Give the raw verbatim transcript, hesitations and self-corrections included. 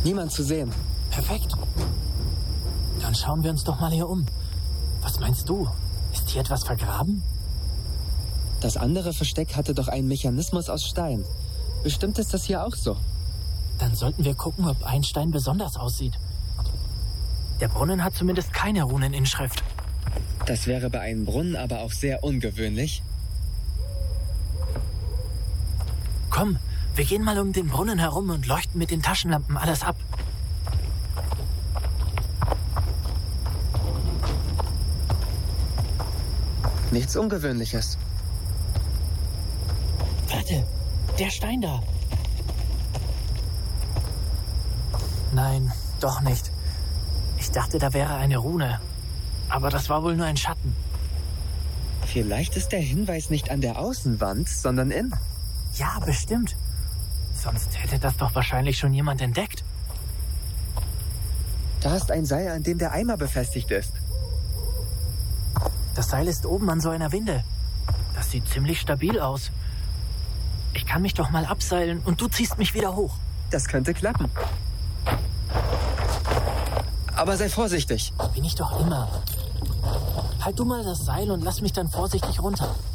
Niemand zu sehen. Perfekt. Dann schauen wir uns doch mal hier um. Was meinst du? Ist hier etwas vergraben? Das andere Versteck hatte doch einen Mechanismus aus Stein. Bestimmt ist das hier auch so. Dann sollten wir gucken, ob ein Stein besonders aussieht. Der Brunnen hat zumindest keine Runeninschrift. Das wäre bei einem Brunnen aber auch sehr ungewöhnlich. Komm, wir gehen mal um den Brunnen herum und leuchten mit den Taschenlampen alles ab. Nichts Ungewöhnliches. Warte, der Stein da. Nein, doch nicht. Ich dachte, da wäre eine Rune. Aber das war wohl nur ein Schatten. Vielleicht ist der Hinweis nicht an der Außenwand, sondern in. Ja, bestimmt. Sonst hätte das doch wahrscheinlich schon jemand entdeckt. Da ist ein Seil, an dem der Eimer befestigt ist. Das Seil ist oben an so einer Winde. Das sieht ziemlich stabil aus. Ich kann mich doch mal abseilen und du ziehst mich wieder hoch. Das könnte klappen. Aber sei vorsichtig. Bin ich doch immer. Halt du mal das Seil und lass mich dann vorsichtig runter.